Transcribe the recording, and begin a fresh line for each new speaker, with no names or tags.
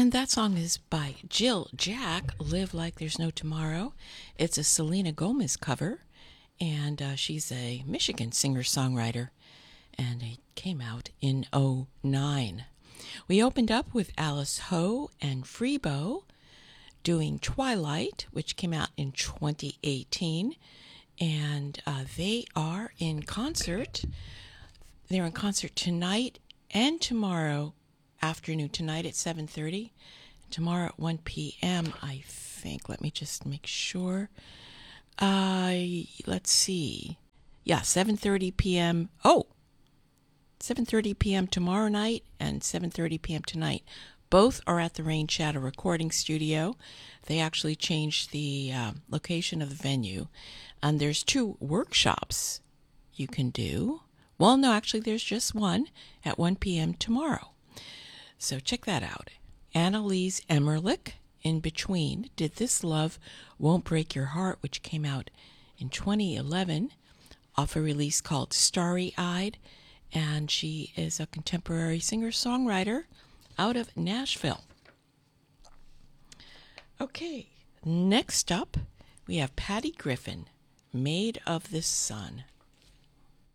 And that song is by Jill Jack, Live Like There's No Tomorrow. It's a Selena Gomez cover, and she's a Michigan singer-songwriter, and it came out in '09. We opened up with Alice Ho and Freebo doing Twilight, which came out in 2018, and they are in concert. They're in concert tonight and tomorrow afternoon. Tonight at 7:30, tomorrow at 1 p.m., I think. Let me just make sure. Let's see. Yeah, 7:30 p.m. 7:30 p.m. tomorrow night and 7:30 p.m. tonight. Both are at the Rain Shadow Recording Studio. They actually changed the location of the venue. And there's 2 workshops you can do. Well, no, actually, there's just one at 1 p.m. tomorrow. So check that out. Annalise Emmerlich, In Between, did This Love Won't Break Your Heart, which came out in 2011 off a release called Starry Eyed. And she is a contemporary singer-songwriter out of Nashville. Okay, next up, we have Patty Griffin, Made of the Sun.